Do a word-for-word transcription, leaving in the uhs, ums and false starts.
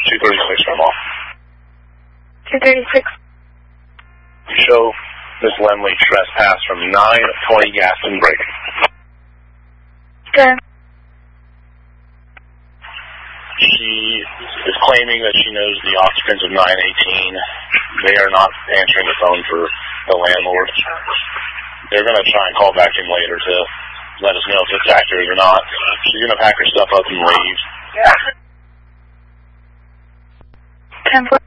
two thirty-six normal. two thirty-six. You show Miss Lemley trespass from nine twenty Gaston Brady. Okay. She is claiming that she knows the occupants of nine eighteen. They are not answering the phone for the landlord. They're going to try and call back in later to let us know if it's accurate or not. She's going to pack her stuff up and leave. ten four.